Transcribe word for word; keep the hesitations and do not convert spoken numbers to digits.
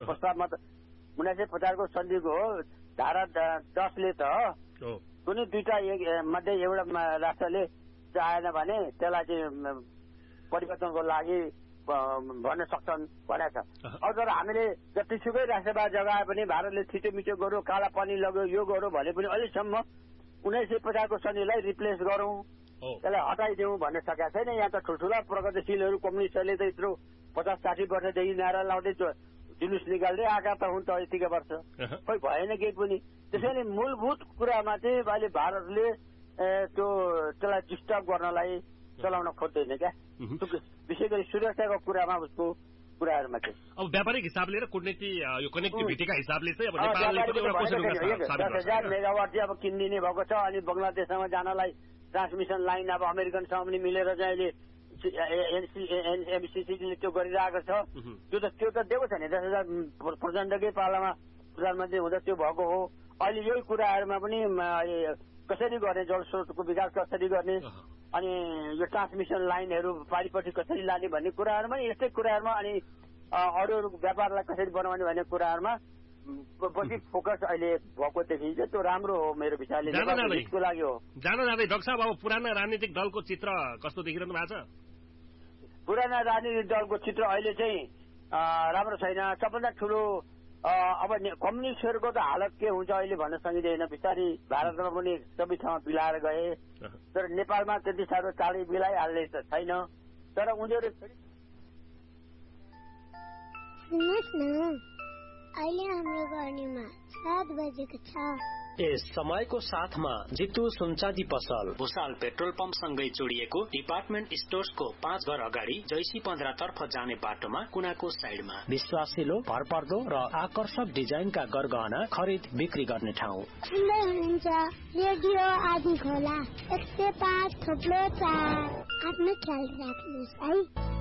प्रस्तावमा त उन्नाइस सय पचासको सन्धिको हो धारा दसले त कुनै दुईटा मध्ये एउटा राष्ट्रले चाहेन भने त्यसलाई चाहिँ परिवर्तनको लागि भन्न सक्छन् भनेको छ। अब तर हामीले जतिसुकै राष्ट्रवाद जगाए पनि भारतले छिटो मिठो गर्यो, काला पानी लग्यो, यो गर्यो भने पनि अहिलेसम्म उन्नाइस सय पचासको सन्धिलाई रिप्लेस गरौँ, त्यसलाई हटाइदेऊ भन्ने सकेका छैन। यहाँ त ठुल्ठुला प्रगतिशीलहरू कम्युनिस्टहरूले त यत्रो पचास साठी वर्षदेखि नारा लाउँदै जुलुस निकाल्दै आएका त हुन् त यतिका वर्ष, खोइ भएन केही पनि। त्यसैले मूलभूत कुरामा चाहिँ अहिले भारतले त्यो त्यसलाई डिस्टर्ब गर्नलाई चलाउन खोज्दैन क्या, विशेष गरी सुरक्षाको कुरामा उसको कुराहरूमा चाहिँ। अब व्यापारिक हिसाबले र कूटनीति यो कनेक्टिभिटीका हिसाबले चाहिँ अब नेपालले दस हजार मेगावाट चाहिँ अब किनिदिने भएको छ। अनि बङ्गलादेशसँग जानलाई ट्रान्समिसन लाइन अब अमेरिकनसँग पनि मिलेर चाहिँ अहिले एमसिसीले त्यो गरिरहेको छ। त्यो त त्यो त दिएको छ नि, दस हजार प्रचण्डकै पालामा प्रधानमन्त्री हुँदा त्यो भएको हो। अहिले यही कुराहरूमा पनि कसरी गर्ने, जलस्रोतको विकास कसरी गर्ने, अनि यो ट्रान्समिसन लाइनहरू पारिपट्टि कसरी लाने भन्ने कुराहरूमा यस्तै कुराहरूमा, अनि अरू अरू व्यापारलाई कसरी बनाउने भन्ने कुराहरूमा बढी फोकस अहिले भएको देखिन्छ। त्यो राम्रो हो मेरो विचारले, देशको लागि हो। जान जाँदै डाक्टर साहब, अब पुराना राजनीतिक दलको चित्र कस्तो देखिरहनु भएको छ? पुराना राजनीतिक दलको चित्र अहिले चाहिँ राम्रो छैन। सबभन्दा ठुलो अब कम्युनिस्टहरूको त हालत के हुन्छ अहिले भन्न सकिँदैन। बिस्तारै भारतमा पनि सबै ठाउँमा बिलाएर गए, तर नेपालमा त्यति साह्रो चाँडै बिलाइहाल्ने त छैन। तर उनीहरू अहिले हाम्रो गर्नेमा सात बजेको छ। यस समयको साथमा जितु सुनचाँदी पसल भुसाल पेट्रोल पम्प सँगै जोडिएको डिपार्टमेन्ट स्टोर्सको पाँच घर अगाडि जैसी पन्ध्र तर्फ जाने बाटोमा कुनाको साइडमा विश्वासिलो भरपर्दो र आकर्षक डिजाइनका गरगहना खरिद बिक्री गर्ने ठाउँ। सुन्दै हुनुहुन्छ रेडियो आदि खोला एक सय पाँच थोप्लो चार। आफ्नो ख्याल राख्नुहोस् है।